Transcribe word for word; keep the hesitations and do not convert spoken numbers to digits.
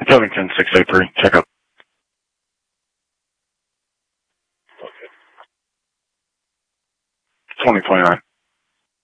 Covington six eight three, check up. twenty twenty-nine.